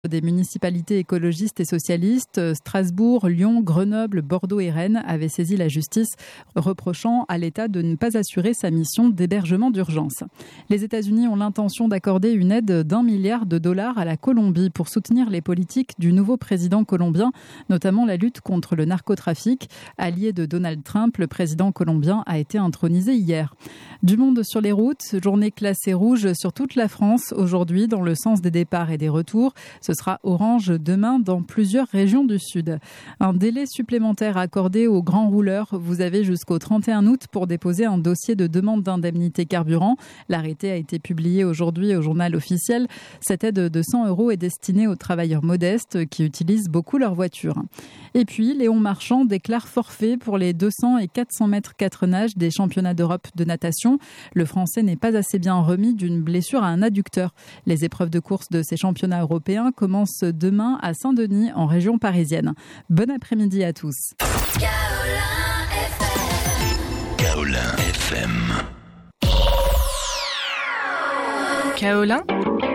Des municipalités écologistes et socialistes, Strasbourg, Lyon, Grenoble, Bordeaux et Rennes avaient saisi la justice, reprochant à l'État de ne pas assurer sa mission d'hébergement d'urgence. Les États-Unis ont l'intention d'accorder une aide d'1 milliard de dollars à la Colombie pour soutenir les politiques du nouveau président colombien, notamment la lutte contre le narcotrafic. Allié de Donald Trump, le président colombien a été intronisé hier. Du monde sur les routes, journée classée rouge sur toute la France aujourd'hui dans le sens des départs et des retours. Ce sera orange demain dans plusieurs régions du sud. Un délai supplémentaire accordé aux grands rouleurs. Vous avez jusqu'au 31 août pour déposer un dossier de demande d'indemnité carburant. L'arrêté a été publié aujourd'hui au journal officiel. Cette aide de 100 € est destinée aux travailleurs modestes qui utilisent beaucoup leur voiture. Et puis, Léon Marchand déclare forfait pour les 200 et 400 mètres 4 nages des championnats d'Europe de natation. Le Français n'est pas assez bien remis d'une blessure à un adducteur. Les épreuves de course de ces championnats européens commence demain à Saint-Denis, en région parisienne. Bon après-midi à tous. Kaolin FM. Kaolin